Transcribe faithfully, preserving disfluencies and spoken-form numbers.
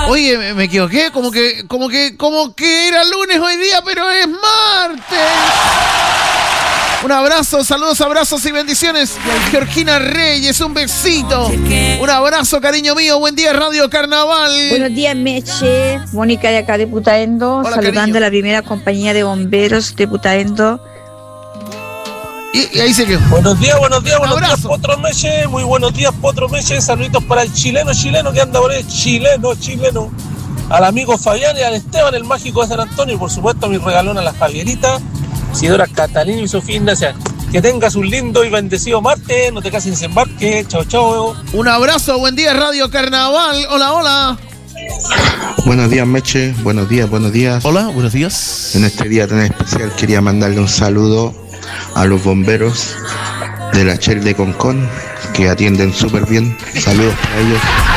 Oye, me, me equivoqué, como que, como que, como que era lunes hoy día, pero es martes. Un abrazo, saludos, abrazos y bendiciones. Georgina Reyes, un besito. Un abrazo, cariño mío. Buen día, Radio Carnaval. Buenos días, Meche. Mónica de acá de Putaendo. Hola, saludando cariño. a la primera compañía de bomberos de Putaendo. Y, y ahí se quedó. Buenos días, buenos días, buenos Abrazo. días, Potro Meche. Muy buenos días, Potro Meche. Saluditos para el chileno, chileno que anda por ahí. Chileno, chileno. Al amigo Fabián y al Esteban, el mágico de San Antonio. Y por supuesto, a mi regalón a la Javierita, Isidora Catalina y Sofía Ignacia. Que tengas un lindo y bendecido martes. No te cases en embarque. Chao, chao. Un abrazo, buen día, Radio Carnaval. Hola, hola. Buenos días, Meche. Buenos días, buenos días. Hola, buenos días. En este día tan especial quería mandarle un saludo a los bomberos de la Shell de Concón, que atienden súper bien. Saludos para ellos.